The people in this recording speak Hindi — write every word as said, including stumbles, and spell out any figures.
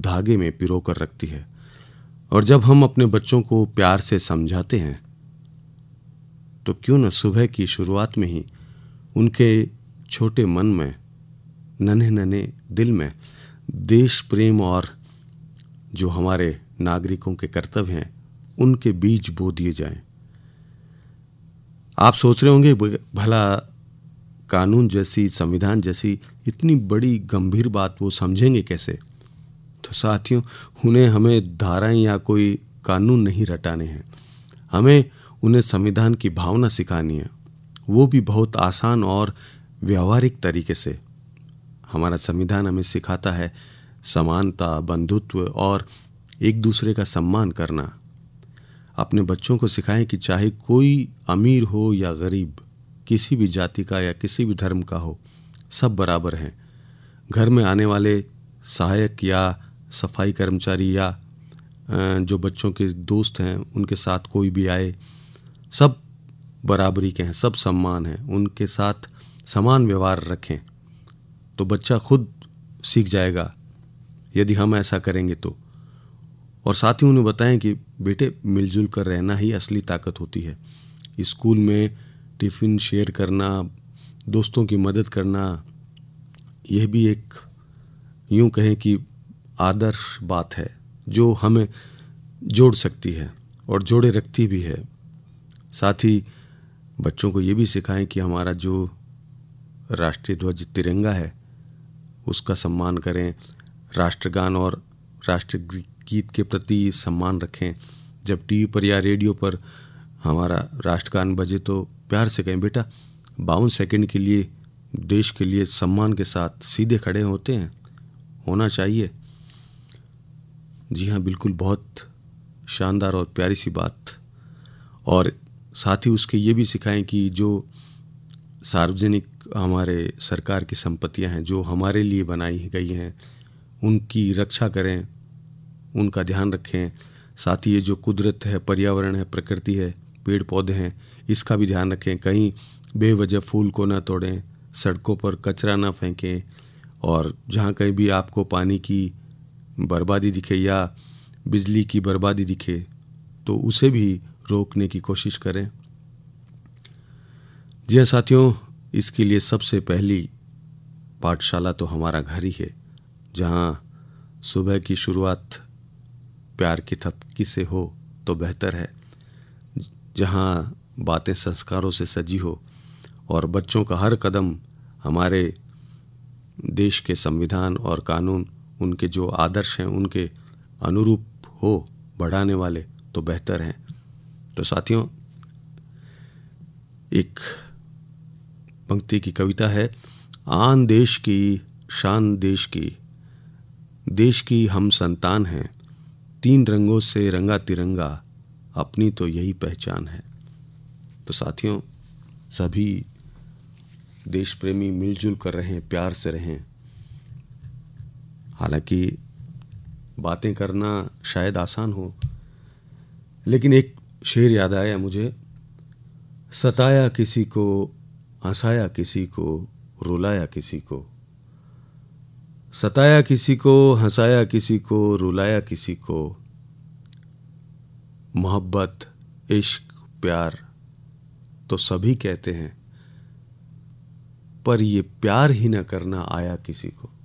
धागे में पिरो कर रखती है। और जब हम अपने बच्चों को प्यार से समझाते हैं तो क्यों न सुबह की शुरुआत में ही उनके छोटे मन में, नन्हे नन्हे दिल में देश प्रेम और जो हमारे नागरिकों के कर्तव्य हैं उनके बीज बो दिए जाएं। आप सोच रहे होंगे भला कानून जैसी, संविधान जैसी इतनी बड़ी गंभीर बात वो समझेंगे कैसे? तो साथियों, उन्हें हमें धाराएं या कोई कानून नहीं रटाने हैं, हमें उन्हें संविधान की भावना सिखानी है, वो भी बहुत आसान और व्यवहारिक तरीके से। हमारा संविधान हमें सिखाता है समानता, बंधुत्व और एक दूसरे का सम्मान करना। अपने बच्चों को सिखाएं कि चाहे कोई अमीर हो या गरीब, किसी भी जाति का या किसी भी धर्म का हो, सब बराबर हैं। घर में आने वाले सहायक या सफाई कर्मचारी या जो बच्चों के दोस्त हैं उनके साथ कोई भी आए, सब बराबरी के हैं, सब सम्मान हैं, उनके साथ समान व्यवहार रखें तो बच्चा खुद सीख जाएगा यदि हम ऐसा करेंगे तो। और साथ ही उन्हें बताएं कि बेटे मिलजुल कर रहना ही असली ताकत होती है। स्कूल में टिफ़िन शेयर करना, दोस्तों की मदद करना, यह भी एक यूं कहें कि आदर्श बात है जो हमें जोड़ सकती है और जोड़े रखती भी है। साथ ही बच्चों को ये भी सिखाएं कि हमारा जो राष्ट्रीय ध्वज तिरंगा है उसका सम्मान करें, राष्ट्रगान और राष्ट्रीय गीत के प्रति सम्मान रखें। जब टीवी पर या रेडियो पर हमारा राष्ट्रगान बजे तो प्यार से कहें, बेटा बावन सेकंड के लिए देश के लिए सम्मान के साथ सीधे खड़े होते हैं, होना चाहिए। जी हाँ, बिल्कुल, बहुत शानदार और प्यारी सी बात। और साथ ही उसके ये भी सिखाएं कि जो सार्वजनिक हमारे सरकार की संपत्तियां हैं जो हमारे लिए बनाई गई हैं उनकी रक्षा करें, उनका ध्यान रखें। साथ ही ये जो कुदरत है, पर्यावरण है, प्रकृति है, पेड़ पौधे हैं, इसका भी ध्यान रखें। कहीं बेवजह फूल को ना तोड़ें, सड़कों पर कचरा ना फेंकें, और जहाँ कहीं भी आपको पानी की बर्बादी दिखे या बिजली की बर्बादी दिखे तो उसे भी रोकने की कोशिश करें। जी हाँ साथियों, इसके लिए सबसे पहली पाठशाला तो हमारा घर ही है, जहाँ सुबह की शुरुआत प्यार की थपकी से हो तो बेहतर है, जहाँ बातें संस्कारों से सजी हो और बच्चों का हर कदम हमारे देश के संविधान और कानून, उनके जो आदर्श हैं उनके अनुरूप हो, बढ़ाने वाले तो बेहतर हैं। तो साथियों, एक पंक्ति की कविता है, आन देश की शान देश की, देश की हम संतान हैं, तीन रंगों से रंगा तिरंगा, अपनी तो यही पहचान है। तो साथियों, सभी देश प्रेमी मिलजुल कर रहें, प्यार से रहें। हालांकि बातें करना शायद आसान हो, लेकिन एक शेर याद आया मुझे, सताया किसी को, हंसाया किसी को, रुलाया किसी को, सताया किसी को, हंसाया किसी को, रुलाया किसी को, मोहब्बत, इश्क, प्यार तो सभी कहते हैं, पर ये प्यार ही न करना आया किसी को।